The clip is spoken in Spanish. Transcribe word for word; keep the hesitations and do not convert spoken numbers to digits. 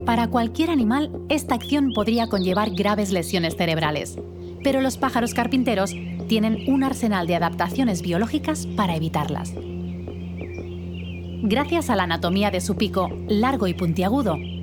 Para cualquier animal, esta acción podría conllevar graves lesiones cerebrales, pero los pájaros carpinteros tienen un arsenal de adaptaciones biológicas para evitarlas. Gracias a la anatomía de su pico largo y puntiagudo,